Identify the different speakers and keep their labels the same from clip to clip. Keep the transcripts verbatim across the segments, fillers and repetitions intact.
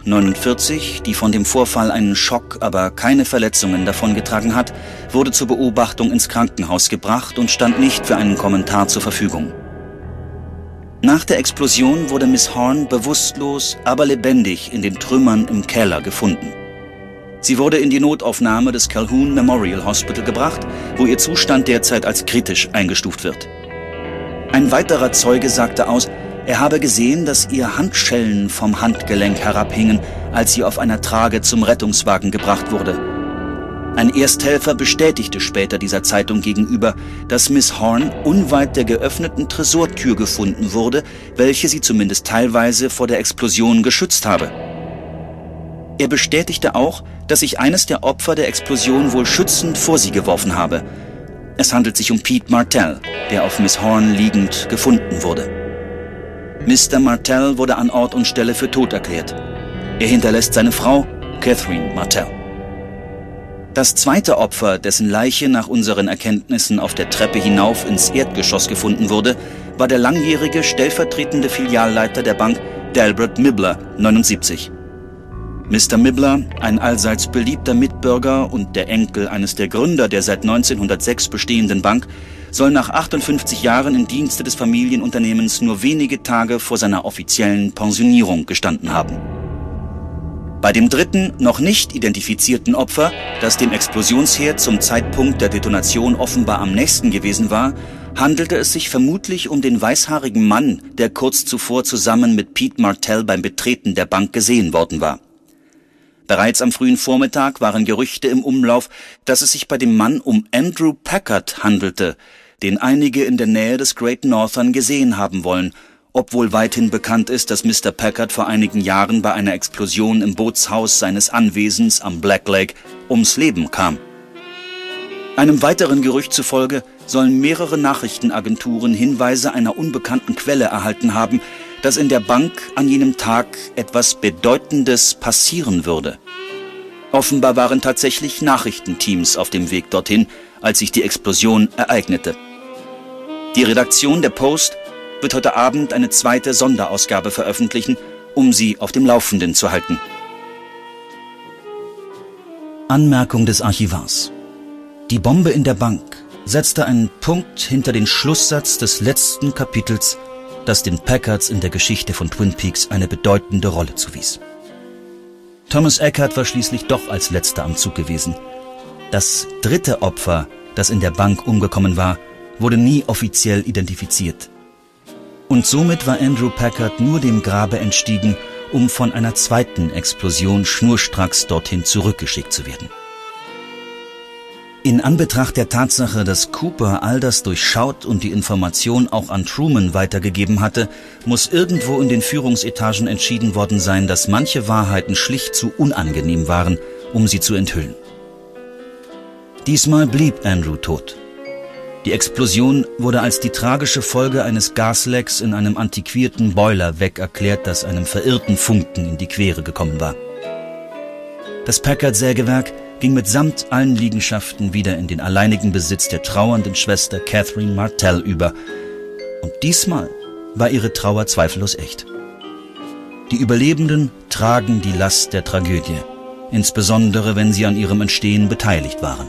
Speaker 1: neunundvierzig, die von dem Vorfall einen Schock, aber keine Verletzungen davongetragen hat, wurde zur Beobachtung ins Krankenhaus gebracht und stand nicht für einen Kommentar zur Verfügung. Nach der Explosion wurde Miss Horn bewusstlos, aber lebendig in den Trümmern im Keller gefunden. Sie wurde in die Notaufnahme des Calhoun Memorial Hospital gebracht, wo ihr Zustand derzeit als kritisch eingestuft wird. Ein weiterer Zeuge sagte aus, er habe gesehen, dass ihr Handschellen vom Handgelenk herabhingen, als sie auf einer Trage zum Rettungswagen gebracht wurde. Ein Ersthelfer bestätigte später dieser Zeitung gegenüber, dass Miss Horn unweit der geöffneten Tresortür gefunden wurde, welche sie zumindest teilweise vor der Explosion geschützt habe. Er bestätigte auch, dass sich eines der Opfer der Explosion wohl schützend vor sie geworfen habe. Es handelt sich um Pete Martell, der auf Miss Horn liegend gefunden wurde. Mister Martell wurde an Ort und Stelle für tot erklärt. Er hinterlässt seine Frau, Catherine Martell. Das zweite Opfer, dessen Leiche nach unseren Erkenntnissen auf der Treppe hinauf ins Erdgeschoss gefunden wurde, war der langjährige stellvertretende Filialleiter der Bank Delbert Mibler, neunundsiebzig. Mister Mibler, ein allseits beliebter Mitbürger und der Enkel eines der Gründer der seit neunzehnhundertsechs bestehenden Bank, soll nach achtundfünfzig Jahren im Dienste des Familienunternehmens nur wenige Tage vor seiner offiziellen Pensionierung gestanden haben. Bei dem dritten, noch nicht identifizierten Opfer, das dem Explosionsherd zum Zeitpunkt der Detonation offenbar am nächsten gewesen war, handelte es sich vermutlich um den weißhaarigen Mann, der kurz zuvor zusammen mit Pete Martell beim Betreten der Bank gesehen worden war. Bereits am frühen Vormittag waren Gerüchte im Umlauf, dass es sich bei dem Mann um Andrew Packard handelte, den einige in der Nähe des Great Northern gesehen haben wollen, obwohl weithin bekannt ist, dass Mister Packard vor einigen Jahren bei einer Explosion im Bootshaus seines Anwesens am Black Lake ums Leben kam. Einem weiteren Gerücht zufolge sollen mehrere Nachrichtenagenturen Hinweise einer unbekannten Quelle erhalten haben, dass in der Bank an jenem Tag etwas Bedeutendes passieren würde. Offenbar waren tatsächlich Nachrichtenteams auf dem Weg dorthin, als sich die Explosion ereignete. Die Redaktion der Post wird heute Abend eine zweite Sonderausgabe veröffentlichen, um Sie auf dem Laufenden zu halten. Anmerkung des Archivars. Die Bombe in der Bank setzte einen Punkt hinter den Schlusssatz des letzten Kapitels, das den Packards in der Geschichte von Twin Peaks eine bedeutende Rolle zuwies. Thomas Eckert war schließlich doch als letzter am Zug gewesen. Das dritte Opfer, das in der Bank umgekommen war, wurde nie offiziell identifiziert. Und somit war Andrew Packard nur dem Grabe entstiegen, um von einer zweiten Explosion schnurstracks dorthin zurückgeschickt zu werden. In Anbetracht der Tatsache, dass Cooper all das durchschaut und die Information auch an Truman weitergegeben hatte, muss irgendwo in den Führungsetagen entschieden worden sein, dass manche Wahrheiten schlicht zu unangenehm waren, um sie zu enthüllen. Diesmal blieb Andrew tot. Die Explosion wurde als die tragische Folge eines Gaslecks in einem antiquierten Boiler weg erklärt, das einem verirrten Funken in die Quere gekommen war. Das Packard-Sägewerk ging mitsamt allen Liegenschaften wieder in den alleinigen Besitz der trauernden Schwester Catherine Martell über. Und diesmal war ihre Trauer zweifellos echt. Die Überlebenden tragen die Last der Tragödie, insbesondere wenn sie an ihrem Entstehen beteiligt waren.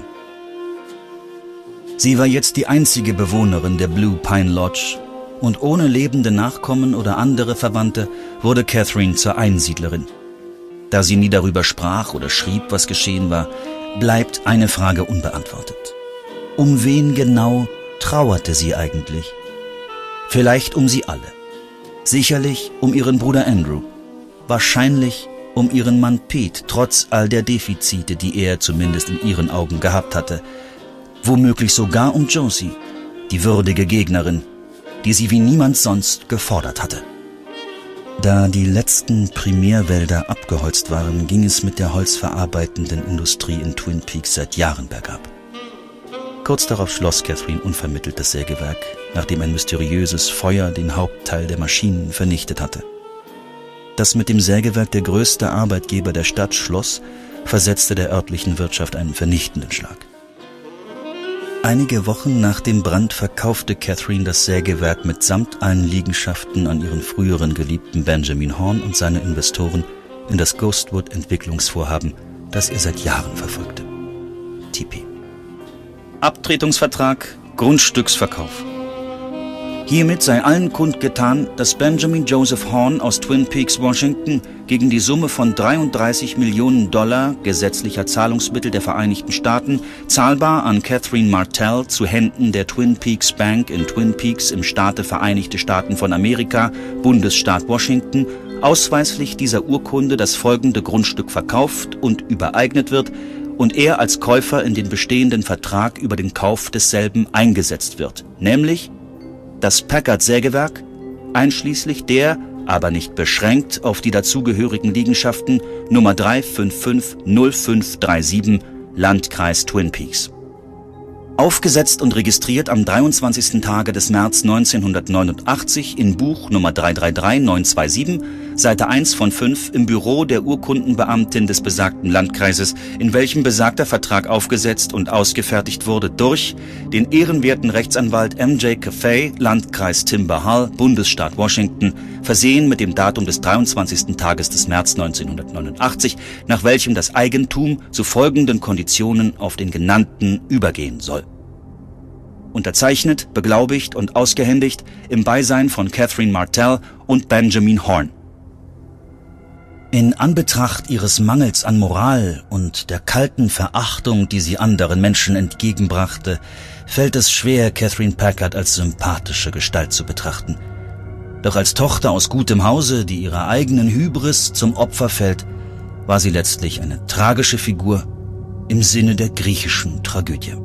Speaker 1: Sie war jetzt die einzige Bewohnerin der Blue Pine Lodge und ohne lebende Nachkommen oder andere Verwandte wurde Catherine zur Einsiedlerin. Da sie nie darüber sprach oder schrieb, was geschehen war, bleibt eine Frage unbeantwortet. Um wen genau trauerte sie eigentlich? Vielleicht um sie alle. Sicherlich um ihren Bruder Andrew. Wahrscheinlich um ihren Mann Pete, trotz all der Defizite, die er zumindest in ihren Augen gehabt hatte. Womöglich sogar um Josie, die würdige Gegnerin, die sie wie niemand sonst gefordert hatte. Da die letzten Primärwälder abgeholzt waren, ging es mit der holzverarbeitenden Industrie in Twin Peaks seit Jahren bergab. Kurz darauf schloss Catherine unvermittelt das Sägewerk, nachdem ein mysteriöses Feuer den Hauptteil der Maschinen vernichtet hatte. Dass mit dem Sägewerk der größte Arbeitgeber der Stadt schloss, versetzte der örtlichen Wirtschaft einen vernichtenden Schlag. Einige Wochen nach dem Brand verkaufte Catherine das Sägewerk mitsamt allen Liegenschaften an ihren früheren Geliebten Benjamin Horn und seine Investoren in das Ghostwood-Entwicklungsvorhaben, das er seit Jahren verfolgte. T P. Abtretungsvertrag, Grundstücksverkauf. Hiermit sei allen kundgetan, dass Benjamin Joseph Horne aus Twin Peaks, Washington, gegen die Summe von dreiunddreißig Millionen Dollar gesetzlicher Zahlungsmittel der Vereinigten Staaten, zahlbar an Catherine Martell zu Händen der Twin Peaks Bank in Twin Peaks im Staate Vereinigte Staaten von Amerika, Bundesstaat Washington, ausweislich dieser Urkunde das folgende Grundstück verkauft und übereignet wird und er als Käufer in den bestehenden Vertrag über den Kauf desselben eingesetzt wird, nämlich das Packard-Sägewerk, einschließlich der, aber nicht beschränkt auf die dazugehörigen Liegenschaften Nummer drei fünf fünf null fünf drei sieben, Landkreis Twin Peaks. Aufgesetzt und registriert am dreiundzwanzigsten Tage des März neunzehnhundertneunundachtzig in Buch Nummer drei drei drei neun zwei sieben, Seite eins von fünf im Büro der Urkundenbeamtin des besagten Landkreises, in welchem besagter Vertrag aufgesetzt und ausgefertigt wurde durch den ehrenwerten Rechtsanwalt M J Caffey, Landkreis Timber Hall, Bundesstaat Washington, versehen mit dem Datum des dreiundzwanzigsten Tages des März neunzehnhundertneunundachtzig, nach welchem das Eigentum zu folgenden Konditionen auf den genannten übergehen soll. Unterzeichnet, beglaubigt und ausgehändigt im Beisein von Catherine Martell und Benjamin Horne. In Anbetracht ihres Mangels an Moral und der kalten Verachtung, die sie anderen Menschen entgegenbrachte, fällt es schwer, Catherine Packard als sympathische Gestalt zu betrachten. Doch als Tochter aus gutem Hause, die ihrer eigenen Hybris zum Opfer fällt, war sie letztlich eine tragische Figur im Sinne der griechischen Tragödie.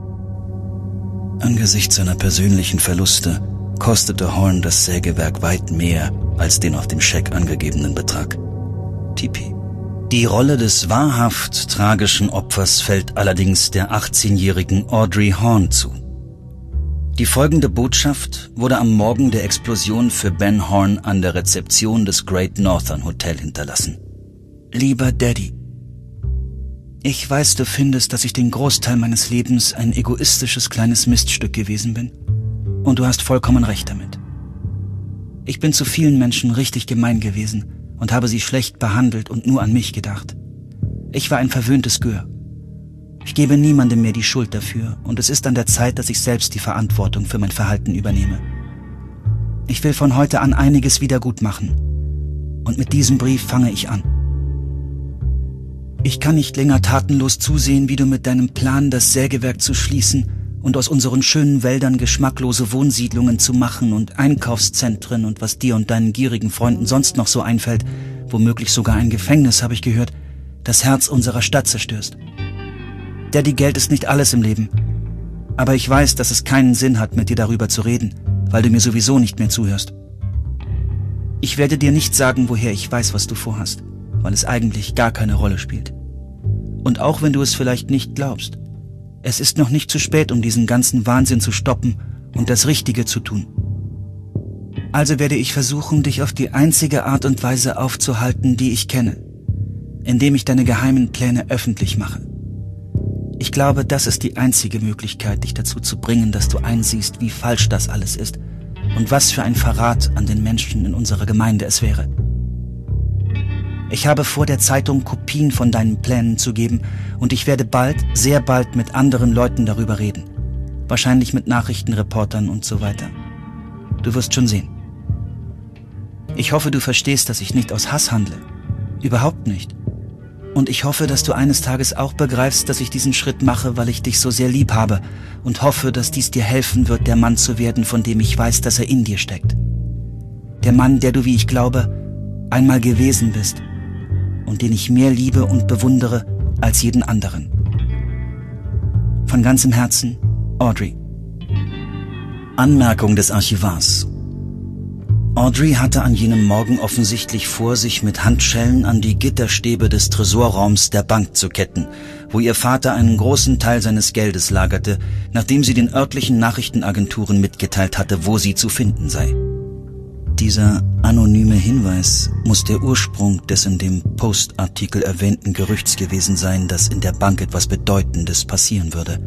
Speaker 1: Angesichts seiner persönlichen Verluste kostete Horne das Sägewerk weit mehr als den auf dem Scheck angegebenen Betrag. T P. Die Rolle des wahrhaft tragischen Opfers fällt allerdings der achtzehnjährigen Audrey Horne zu. Die folgende Botschaft wurde am Morgen der Explosion für Ben Horne an der Rezeption des Great Northern Hotel hinterlassen. Lieber Daddy, ich weiß, du findest, dass ich den Großteil meines Lebens ein egoistisches kleines Miststück gewesen bin. Und du hast vollkommen recht damit. Ich bin zu vielen Menschen richtig gemein gewesen und habe sie schlecht behandelt und nur an mich gedacht. Ich war ein verwöhntes Gör. Ich gebe niemandem mehr die Schuld dafür und es ist an der Zeit, dass ich selbst die Verantwortung für mein Verhalten übernehme. Ich will von heute an einiges wieder gut machen. Und mit diesem Brief fange ich an. Ich kann nicht länger tatenlos zusehen, wie du mit deinem Plan, das Sägewerk zu schließen und aus unseren schönen Wäldern geschmacklose Wohnsiedlungen zu machen und Einkaufszentren und was dir und deinen gierigen Freunden sonst noch so einfällt, womöglich sogar ein Gefängnis, habe ich gehört, das Herz unserer Stadt zerstörst. Daddy, Geld ist nicht alles im Leben. Aber ich weiß, dass es keinen Sinn hat, mit dir darüber zu reden, weil du mir sowieso nicht mehr zuhörst. Ich werde dir nicht sagen, woher ich weiß, was du vorhast, weil es eigentlich gar keine Rolle spielt. Und auch wenn du es vielleicht nicht glaubst, es ist noch nicht zu spät, um diesen ganzen Wahnsinn zu stoppen und das Richtige zu tun. Also werde ich versuchen, dich auf die einzige Art und Weise aufzuhalten, die ich kenne, indem ich deine geheimen Pläne öffentlich mache. Ich glaube, das ist die einzige Möglichkeit, dich dazu zu bringen, dass du einsiehst, wie falsch das alles ist und was für ein Verrat an den Menschen in unserer Gemeinde es wäre. Ich habe vor, der Zeitung Kopien von deinen Plänen zu geben und ich werde bald, sehr bald mit anderen Leuten darüber reden. Wahrscheinlich mit Nachrichtenreportern und so weiter. Du wirst schon sehen. Ich hoffe, du verstehst, dass ich nicht aus Hass handle. Überhaupt nicht. Und ich hoffe, dass du eines Tages auch begreifst, dass ich diesen Schritt mache, weil ich dich so sehr lieb habe und hoffe, dass dies dir helfen wird, der Mann zu werden, von dem ich weiß, dass er in dir steckt. Der Mann, der du, wie ich glaube, einmal gewesen bist und den ich mehr liebe und bewundere als jeden anderen. Von ganzem Herzen, Audrey. Anmerkung des Archivars. Audrey hatte an jenem Morgen offensichtlich vor, sich mit Handschellen an die Gitterstäbe des Tresorraums der Bank zu ketten, wo ihr Vater einen großen Teil seines Geldes lagerte, nachdem sie den örtlichen Nachrichtenagenturen mitgeteilt hatte, wo sie zu finden sei. Dieser anonyme Hinweis muss der Ursprung des in dem Post-Artikel erwähnten Gerüchts gewesen sein, dass in der Bank etwas Bedeutendes passieren würde.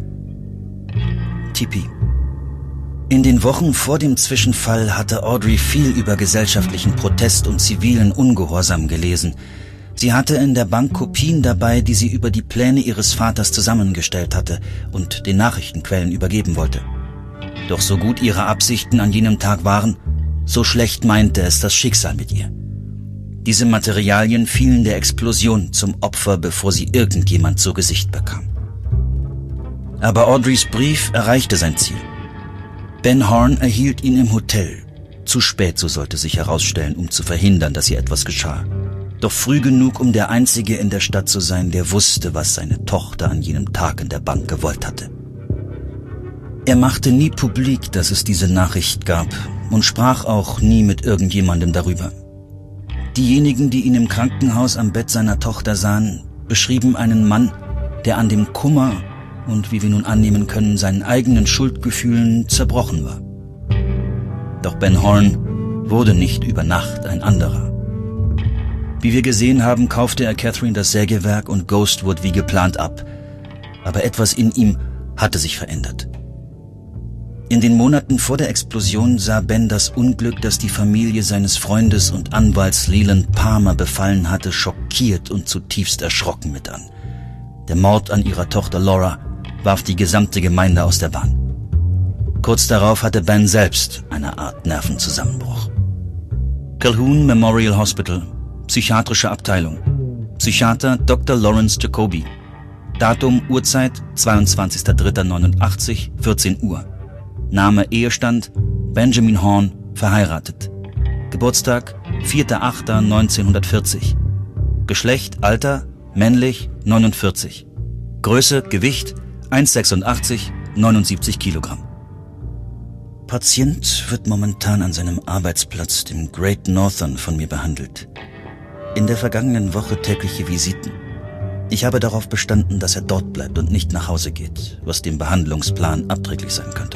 Speaker 1: T P. In den Wochen vor dem Zwischenfall hatte Audrey viel über gesellschaftlichen Protest und zivilen Ungehorsam gelesen Sie hatte in der Bank Kopien dabei, die sie über die Pläne ihres Vaters zusammengestellt hatte und den Nachrichtenquellen übergeben wollte. Doch so gut ihre Absichten an jenem Tag waren, so schlecht meinte es das Schicksal mit ihr. Diese Materialien fielen der Explosion zum Opfer, bevor sie irgendjemand zu Gesicht bekam. Aber Audreys Brief erreichte sein Ziel. Ben Horn erhielt ihn im Hotel. Zu spät, so sollte sich herausstellen, um zu verhindern, dass ihr etwas geschah. Doch früh genug, um der Einzige in der Stadt zu sein, der wusste, was seine Tochter an jenem Tag in der Bank gewollt hatte. Er machte nie publik, dass es diese Nachricht gab und sprach auch nie mit irgendjemandem darüber. Diejenigen, die ihn im Krankenhaus am Bett seiner Tochter sahen, beschrieben einen Mann, der an dem Kummer und, wie wir nun annehmen können, seinen eigenen Schuldgefühlen zerbrochen war. Doch Ben Horn wurde nicht über Nacht ein anderer. Wie wir gesehen haben, kaufte er Catherine das Sägewerk und Ghostwood wie geplant ab. Aber etwas in ihm hatte sich verändert. In den Monaten vor der Explosion sah Ben das Unglück, das die Familie seines Freundes und Anwalts Leland Palmer befallen hatte, schockiert und zutiefst erschrocken mit an. Der Mord an ihrer Tochter Laura warf die gesamte Gemeinde aus der Bahn. Kurz darauf hatte Ben selbst eine Art Nervenzusammenbruch. Calhoun Memorial Hospital, Psychiatrische Abteilung. Psychiater Doktor Lawrence Jacoby. Datum, Uhrzeit zweiundzwanzigster dritter neunundachtzig, vierzehn Uhr. Name, Ehestand Benjamin Horn, verheiratet. Geburtstag vierter achter neunzehnhundertvierzig. Geschlecht, Alter, männlich, neunundvierzig. Größe, Gewicht eins Komma sechsundachtzig, neunundsiebzig Kilogramm. Patient wird momentan an seinem Arbeitsplatz, dem Great Northern, von mir behandelt. In der vergangenen Woche tägliche Visiten. Ich habe darauf bestanden, dass er dort bleibt und nicht nach Hause geht, was dem Behandlungsplan abträglich sein könnte.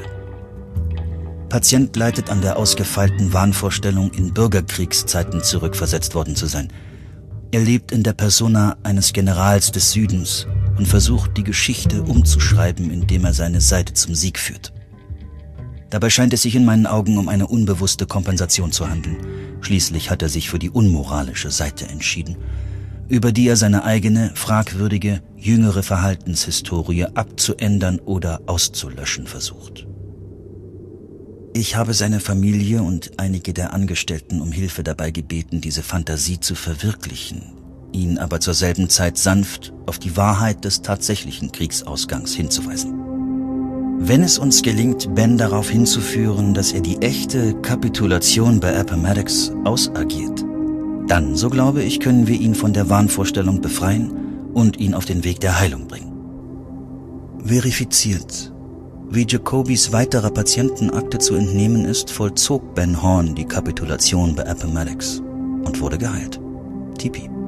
Speaker 1: Patient leidet an der ausgefeilten Wahnvorstellung, in Bürgerkriegszeiten zurückversetzt worden zu sein. Er lebt in der Persona eines Generals des Südens und versucht, die Geschichte umzuschreiben, indem er seine Seite zum Sieg führt. Dabei scheint es sich in meinen Augen um eine unbewusste Kompensation zu handeln. Schließlich hat er sich für die unmoralische Seite entschieden, über die er seine eigene, fragwürdige, jüngere Verhaltenshistorie abzuändern oder auszulöschen versucht. Ich habe seine Familie und einige der Angestellten um Hilfe dabei gebeten, diese Fantasie zu verwirklichen, ihn aber zur selben Zeit sanft auf die Wahrheit des tatsächlichen Kriegsausgangs hinzuweisen. Wenn es uns gelingt, Ben darauf hinzuführen, dass er die echte Kapitulation bei Appomattox ausagiert, dann, so glaube ich, können wir ihn von der Wahnvorstellung befreien und ihn auf den Weg der Heilung bringen. Verifiziert. Wie Jacobys weiterer Patientenakte zu entnehmen ist, vollzog Ben Horn die Kapitulation bei Appomattox und wurde geheilt. Tipi.